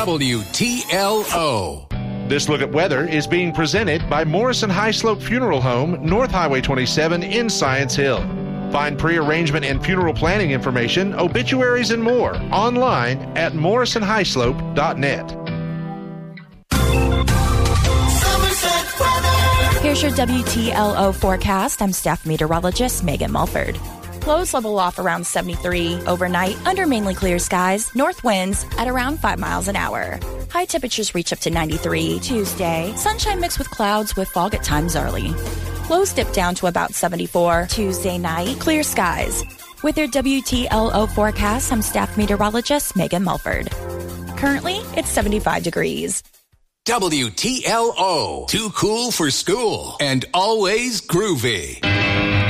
WTLO. This look at weather is being presented by Morrison High Slope Funeral Home, North Highway 27 in Science Hill. Find pre-arrangement and funeral planning information, obituaries, and more online at morrisonhighslope.net. Here's your WTLO forecast. I'm staff meteorologist Megan Mulford. Lows level off around 73 overnight under mainly clear skies. North winds at around 5 miles an hour. High temperatures reach up to 93 Tuesday. Sunshine mixed with clouds with fog at times early. Lows dip down to about 74 Tuesday night. Clear skies. With your WTLO forecast, I'm staff meteorologist Megan Mulford. Currently, it's 75 degrees. WTLO. Too cool for school and always groovy.